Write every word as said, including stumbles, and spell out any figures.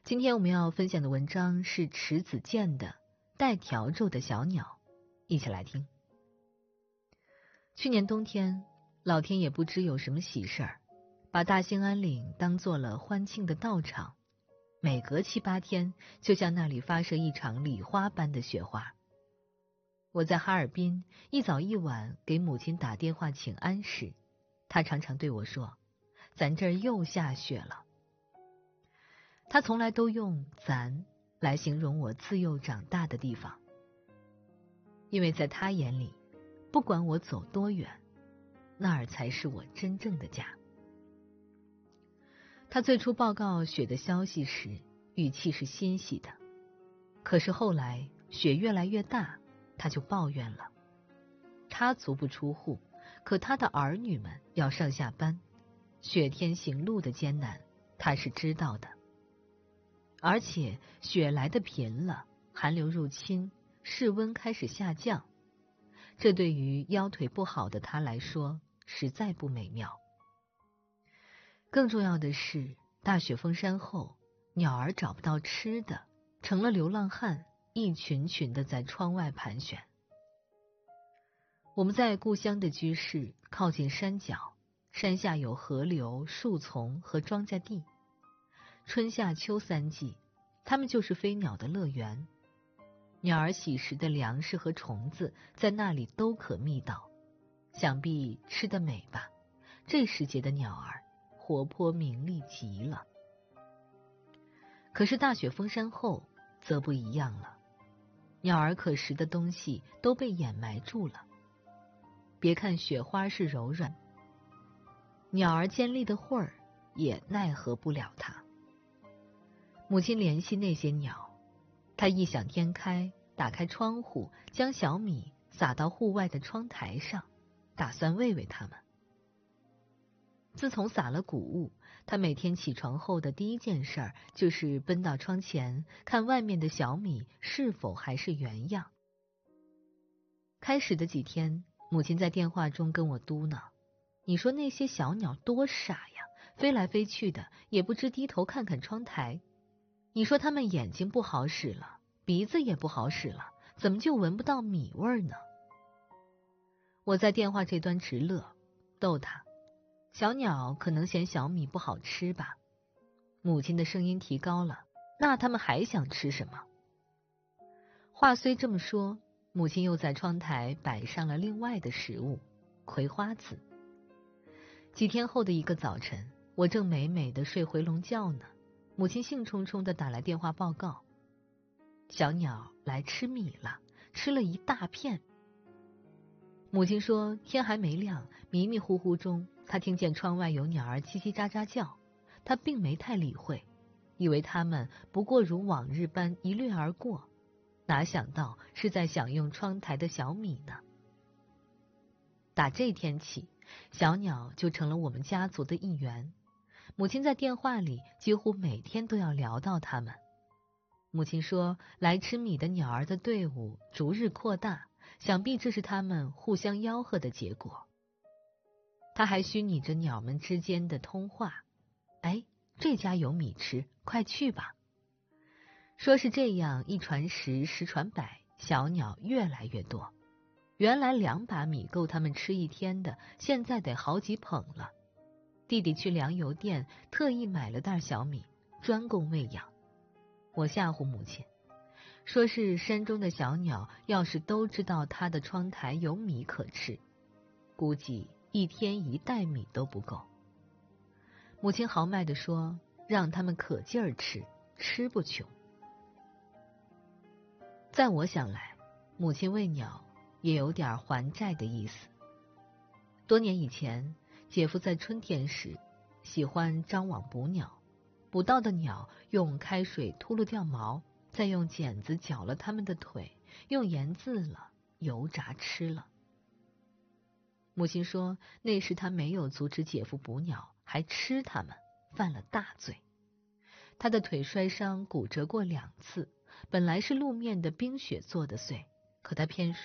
今天我们要分享的文章是迟子建的《带笤帚的小鸟》，一起来听。去年冬天，老天也不知有什么喜事儿，把大兴安岭当做了欢庆的道场，每隔七八天就向那里发射一场礼花般的雪花。我在哈尔滨一早一晚给母亲打电话请安时，她常常对我说，咱这儿又下雪了。她从来都用咱来形容我自幼长大的地方，因为在她眼里，不管我走多远，那儿才是我真正的家。她最初报告雪的消息时，语气是欣喜的，可是后来雪越来越大，她就抱怨了。她足不出户，可她的儿女们要上下班，雪天行路的艰难，她是知道的。而且雪来得频了，寒流入侵，室温开始下降，这对于腰腿不好的她来说实在不美妙。更重要的是，大雪封山后，鸟儿找不到吃的，成了流浪汉，一群群的在窗外盘旋。我们在故乡的居室靠近山脚，山下有河流、树丛和庄稼地。春夏秋三季，它们就是飞鸟的乐园。鸟儿喜食的粮食和虫子在那里都可觅到，想必吃得美吧。这时节的鸟儿活泼明丽极了。可是大雪封山后则不一样了，鸟儿可食的东西都被掩埋住了。别看雪花是柔软，鸟儿尖利的喙儿也奈何不了它。母亲怜惜那些鸟，她异想天开，打开窗户，将小米撒到户外的窗台上，打算喂喂它们。自从撒了谷物，她每天起床后的第一件事就是奔到窗前，看外面的小米是否还是原样。开始的几天，母亲在电话中跟我嘟囔，你说那些小鸟多傻呀，飞来飞去的，也不知低头看看窗台。你说它们眼睛不好使了，鼻子也不好使了，怎么就闻不到米味呢？我在电话这端直乐，逗他，小鸟可能嫌小米不好吃吧。母亲的声音提高了，那它们还想吃什么？话虽这么说，母亲又在窗台摆上了另外的食物，葵花籽。几天后的一个早晨，我正美美的睡回笼觉呢，母亲兴冲冲地打来电话报告，小鸟来吃米了，吃了一大片。母亲说，天还没亮，迷迷糊糊中，她听见窗外有鸟儿叽叽喳喳叫，她并没太理会，以为它们不过如往日般一掠而过，哪想到是在享用窗台的小米呢。打这天起，小鸟就成了我们家族的一员。母亲在电话里几乎每天都要聊到它们。母亲说，来吃米的鸟儿的队伍逐日扩大，想必这是它们互相吆喝的结果。她还虚拟着鸟们之间的通话，哎，这家有米吃，快去吧。说是这样，一传十，十传百，小鸟越来越多。原来两把米够它们吃一天的，现在得好几捧了。弟弟去粮油店特意买了袋小米，专供喂养。我吓唬母亲，说是山中的小鸟要是都知道它的窗台有米可吃，估计一天一袋米都不够。母亲豪迈地说，让它们可劲儿吃，吃不穷。在我想来，母亲喂鸟也有点还债的意思。多年以前，姐夫在春天时喜欢张网捕鸟，捕到的鸟用开水秃噜掉毛，再用剪子绞了它们的腿，用盐渍了，油炸吃了。母亲说，那时他没有阻止姐夫捕鸟，还吃它们，犯了大罪。他的腿摔伤骨折过两次，本来是路面的冰雪做的碎，可他偏说